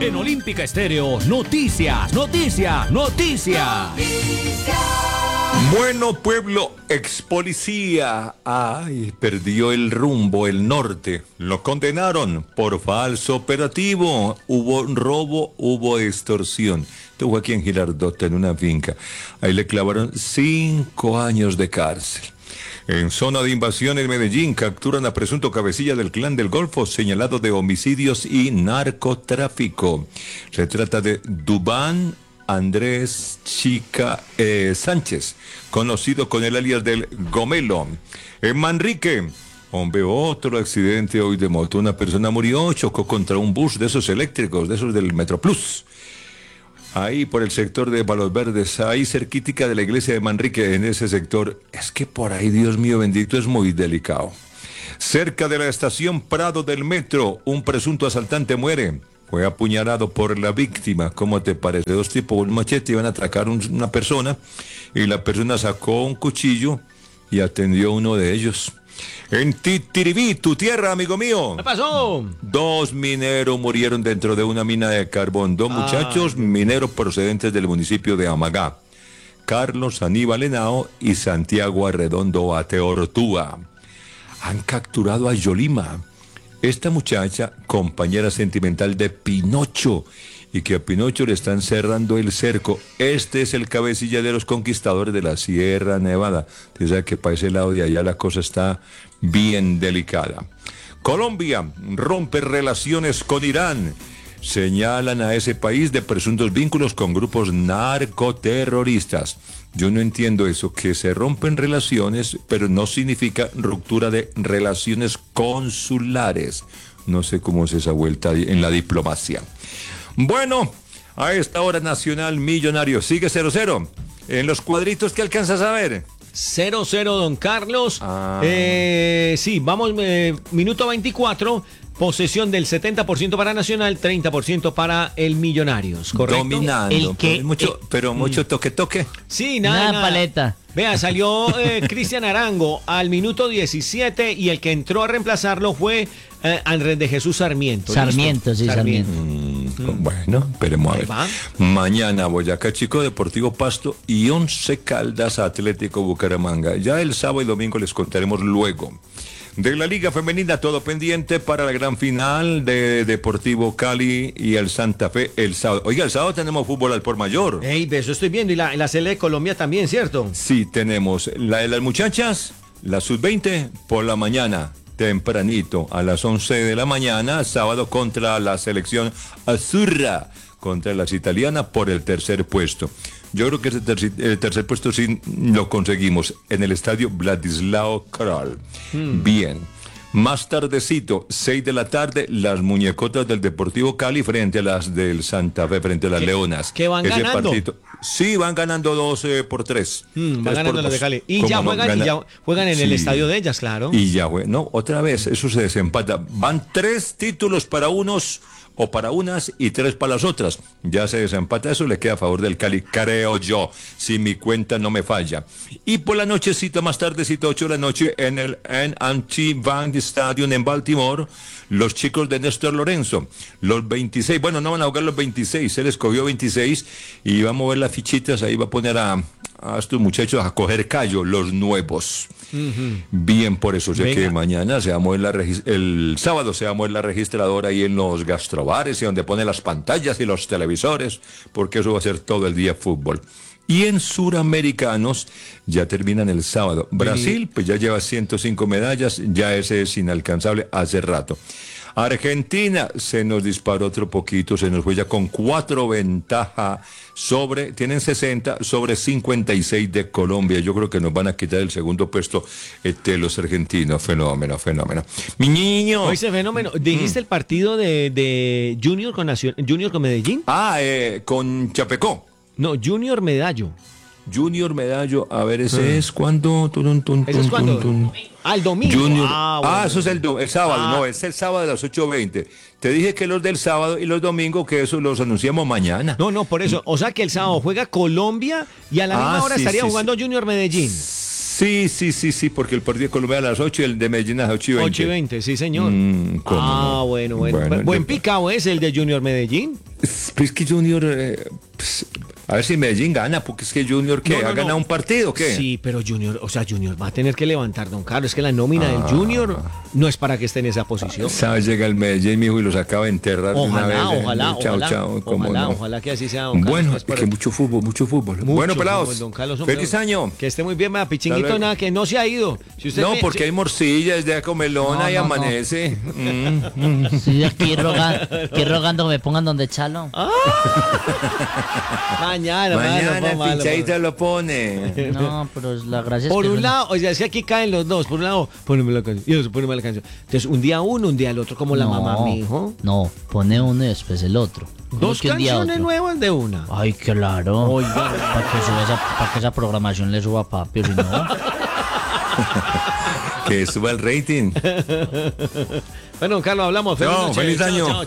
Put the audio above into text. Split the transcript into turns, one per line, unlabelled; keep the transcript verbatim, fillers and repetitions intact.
En Olímpica Estéreo, noticias, noticias, noticias.
Bueno, pueblo, ex policía, ay, perdió el rumbo, el norte. Lo condenaron por falso operativo. Hubo robo, hubo extorsión. Estuvo aquí en Girardota, en una finca. Ahí le clavaron cinco años de cárcel. En zona de invasión en Medellín, capturan a presunto cabecilla del Clan del Golfo, señalado de homicidios y narcotráfico. Se trata de Dubán Andrés Chica eh, Sánchez, conocido con el alias del Gomelo. En Manrique, hombre, otro accidente hoy de moto. Una persona murió, chocó contra un bus de esos eléctricos, de esos del Metroplus. Ahí por el sector de Palos Verdes, ahí cerquítica de la iglesia de Manrique, en ese sector. Es que por ahí, Dios mío bendito, es muy delicado. Cerca de la estación Prado del metro, un presunto asaltante muere. Fue apuñalado por la víctima. ¿Cómo te parece? Dos tipos, un machete, iban a atracar un, una persona y la persona sacó un cuchillo y atendió a uno de ellos. En Titiribí, tu tierra, amigo mío.
¿Qué pasó?
Dos mineros murieron dentro de una mina de carbón. Dos muchachos Ay. mineros procedentes del municipio de Amagá. Carlos Aníbal Henao y Santiago Arredondo Ateortúa. Han capturado a Yolima. Esta muchacha, compañera sentimental de Pinocho, y que a Pinocho le están cerrando el cerco. Este es el cabecilla de los conquistadores de la Sierra Nevada. Usted sabe que para ese lado de allá la cosa está bien delicada. Colombia rompe relaciones con Irán. Señalan a ese país de presuntos vínculos con grupos narcoterroristas. Yo no entiendo eso, que se rompen relaciones, pero no significa ruptura de relaciones consulares. No sé cómo es esa vuelta en la diplomacia. Bueno, a esta hora Nacional Millonario sigue cero cero. En los cuadritos, ¿qué alcanzas a ver?
cero cero, don Carlos.
Ah.
Eh, sí, vamos, eh, minuto veinticuatro. Posesión del setenta por ciento para Nacional, treinta por ciento para el Millonarios, ¿correcto?
Dominando,
el que,
pero mucho,
eh,
pero mucho toque toque.
Sí, nada,
Nada,
nada.
paleta.
Vea, salió eh, Cristian Arango al minuto diecisiete y el que entró a reemplazarlo fue eh, Andrés de Jesús Sarmiento.
Sarmiento,
¿Listo?
sí, Sarmiento.
Mm, bueno, esperemos a ver.
va.
Mañana Boyacá Chico, Deportivo Pasto y Once Caldas Atlético Bucaramanga. Ya el sábado y domingo les contaremos luego. De la Liga Femenina, todo pendiente para la gran final de Deportivo Cali y el Santa Fe el sábado. Oiga, el sábado tenemos fútbol al por mayor.
Ey, eso estoy viendo. Y la, la Sele de Colombia también, ¿cierto?
Sí, tenemos la de las muchachas, la sub veinte, por la mañana, tempranito, a las once de la mañana, sábado contra la selección Azzurra, contra las italianas por el tercer puesto. Yo creo que ese tercer, el tercer puesto sí lo conseguimos en el estadio Vladislao Kral. Hmm. Bien. Más tardecito, seis de la tarde, las muñecotas del Deportivo Cali frente a las del Santa Fe, frente a las
¿Qué,
Leonas.
¿Qué van
ese
ganando?
Partito, sí, van ganando dos eh, por tres.
Hmm, van ganando las de Cali. Y ya,
no
juegan,
gana...
y ya juegan en sí. el estadio de ellas, claro.
Y ya, no, otra vez, eso se desempata. Van tres títulos para unos o para unas y tres para las otras. Ya se desempata, eso le queda a favor del Cali, creo yo, si mi cuenta no me falla. Y por la nochecita, más tardecita, ocho de la noche, en el N and T Bank Stadium en Baltimore, los chicos de Néstor Lorenzo, los veintiséis, bueno, no van a jugar los veintiséis, él escogió veintiséis y va a mover las fichitas, ahí va a poner a, a estos muchachos a coger callo, los nuevos. Uh-huh. Bien, por eso sé que mañana se va a mover la regis- el sábado se va a mover la registradora ahí en los gastrobares y donde pone las pantallas y los televisores, porque eso va a ser todo el día fútbol. Y en suramericanos ya terminan el sábado. Brasil pues ya lleva ciento cinco medallas, ya ese es inalcanzable hace rato. Argentina se nos disparó otro poquito, se nos fue ya con cuatro ventaja sobre, tienen sesenta sobre cincuenta y seis de Colombia. Yo creo que nos van a quitar el segundo puesto este, los argentinos. Fenómeno, fenómeno. Mi niño.
Oye, fenómeno. ¿Dijiste mm. el partido de, de Junior con Nacion- Junior con Medellín?
Ah, eh, con Chapecó.
No, Junior Medallo.
Junior Medallo, a ver, ese ah. es cuando... Tun, tun,
¿Ese es cuando? Ah, el domingo.
Junior.
Ah, bueno.
ah, eso es el, el sábado,
ah.
no, es el sábado a las ocho veinte. Te dije que los del sábado y los domingos, que eso los anunciamos mañana.
No, no, por eso. O sea que el sábado juega Colombia y a la misma
ah,
hora
sí,
estaría
sí,
jugando
sí.
Junior Medellín.
Sí, sí, sí, sí, porque el partido de Colombia a las ocho y el de Medellín a las ocho y veinte.
ocho y veinte, sí, señor.
Mm,
ah,
no?
bueno, bueno.
bueno
Buen
yo...
picado es el de Junior Medellín.
Pues que Junior, eh, pues, a ver si Medellín gana, porque es que Junior que
No, no,
ha
no.
ganado un partido, ¿o ¿qué?
Sí, pero Junior, o sea, Junior va a tener que levantar, don Carlos. Es que la nómina del Junior no es para que esté en esa posición.
¿Sabes? Llega el Medellín, mijo, y los acaba de enterrar de una vez.
Ojalá,
eh.
ojalá,
Chao,
ojalá,
chao, cómo
ojalá,
no.
ojalá que así sea, don Carlos.
Bueno,
pues,
es
por-
que mucho fútbol, mucho fútbol.
mucho
bueno, pelados,
fútbol, don Carlos, hombre.
feliz año.
Que esté muy bien, me Pichinguito,
Hasta luego.
nada, que no se ha ido. Si usted
No,
me-
porque
si-
hay morcilla, es de comelona
No,
y
no, no.
amanece. Mm.
Estoy aquí, roga- aquí rogando que me pongan donde Chalo.
Mañana,
Mañana
malo,
el
malo,
pinchadito
malo.
lo pone.
No, pero la gracia es
Por
que
un
no-
lado, o sea, es que aquí caen los dos. Por un lado, poneme la canción. Y otro, poneme la canción. Entonces, un día uno, un día el otro, como la
no,
mamá, mi hijo.
No, pone uno y después el otro. ¿Cómo
Dos
que un día
canciones
otro?
nuevas de una.
Ay, claro.
Oiga.
Para que, suba esa, para que esa programación le suba a papi, o si no.
Que suba el rating.
Bueno, Carlos, hablamos. Feliz
Chao,
noche.
feliz
Chao,
año.
chao,